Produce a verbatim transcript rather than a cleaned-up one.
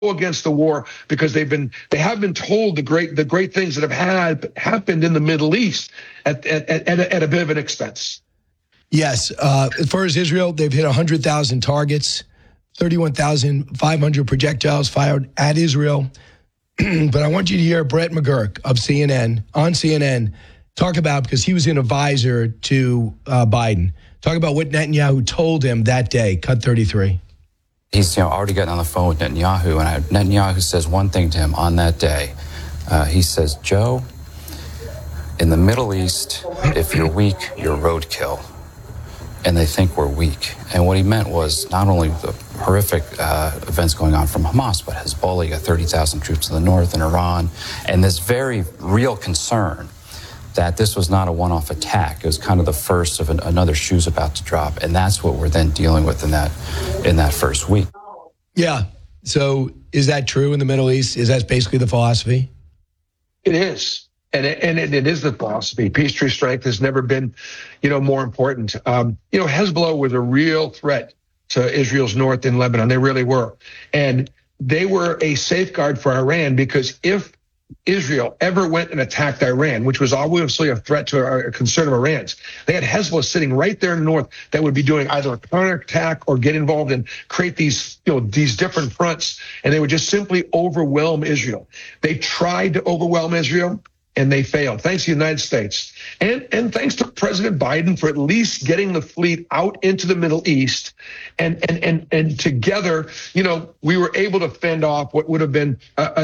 against the war because they've been they have been told the great the great things that have had happened in the Middle East at at, at, a, at a bit of an expense. Yes, uh, as far as Israel, they've hit one hundred thousand targets, thirty-one thousand five hundred projectiles fired at Israel. But I want you to hear Brett McGurk of C N N on C N N talk about, because he was an advisor to uh, Biden, talk about what Netanyahu told him that day. Cut thirty-three. He's you know already gotten on the phone with Netanyahu, and I, Netanyahu says one thing to him on that day. Uh, he says, "Joe, in the Middle East, if you're weak, you're roadkill." And they think we're weak. And what he meant was not only the horrific uh, events going on from Hamas, but Hezbollah, you got thirty thousand troops in the north, and Iran, and this very real concern that this was not a one-off attack. It was kind of the first of an, another shoe's about to drop, and that's what we're then dealing with in that in that first week. Yeah. So is that true in the Middle East? Is that basically the philosophy? It is. And it, and it, it is the philosophy. Peace through strength has never been, you know, more important. Um, you know, Hezbollah was a real threat to Israel's north in Lebanon. They really were. And they were a safeguard for Iran, because if Israel ever went and attacked Iran, which was obviously a threat to a concern of Iran's, they had Hezbollah sitting right there in the north that would be doing either a counterattack or get involved and create these, you know, these different fronts, and they would just simply overwhelm Israel. They tried to overwhelm Israel, and they failed, thanks to the United States. And, and thanks to President Biden for at least getting the fleet out into the Middle East. And, and, and, and together, you know, we were able to fend off what would have been a,